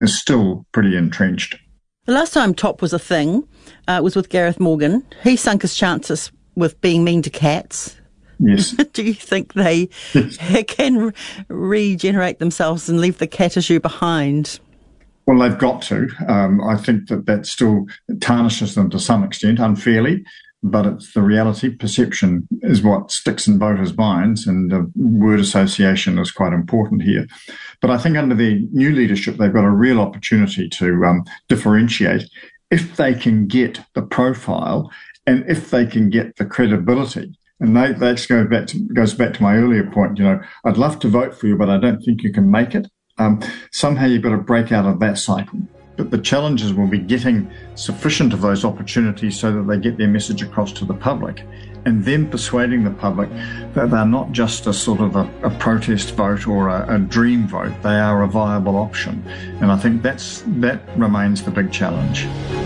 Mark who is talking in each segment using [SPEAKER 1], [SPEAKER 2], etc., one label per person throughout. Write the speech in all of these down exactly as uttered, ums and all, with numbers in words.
[SPEAKER 1] is still pretty entrenched.
[SPEAKER 2] The last time Top was a thing uh, was with Gareth Morgan. He sunk his chances with being mean to cats.
[SPEAKER 1] Yes.
[SPEAKER 2] Do you think they yes. can re- regenerate themselves and leave the cat issue behind?
[SPEAKER 1] Well, they've got to. Um, I think that that still tarnishes them to some extent, unfairly, but it's the reality. Perception is what sticks in voters' minds, and uh, word association is quite important here. But I think under the new leadership, they've got a real opportunity to um, differentiate if they can get the profile and if they can get the credibility. And that that goes back to, goes back to my earlier point. You know, I'd love to vote for you, but I don't think you can make it. Um, somehow you've got to break out of that cycle. But the challenges will be getting sufficient of those opportunities so that they get their message across to the public, and then persuading the public that they're not just a sort of a, a protest vote or a, a dream vote. They are a viable option. And I think that's that remains the big challenge.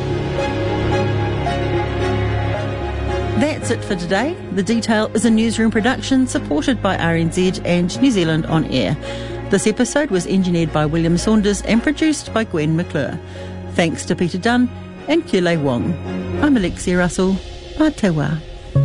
[SPEAKER 2] That's it for today. The Detail is a newsroom production supported by R N Z and New Zealand On Air. This episode was engineered by William Saunders and produced by Gwen McClure. Thanks to Peter Dunn and Kule Wong. I'm Alexia Russell. Pātewa.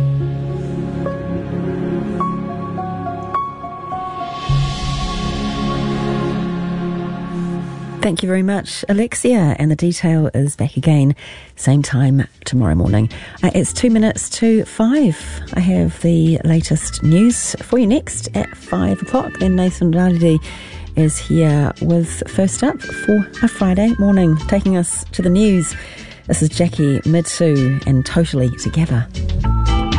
[SPEAKER 3] Thank you very much, Alexia. And The Detail is back again, same time tomorrow morning. Uh, it's two minutes to five. I have the latest news for you next at five o'clock. Then Nathan Raridi is here with First Up for a Friday morning, taking us to the news. This is Jackie Mitsu and Totally Together.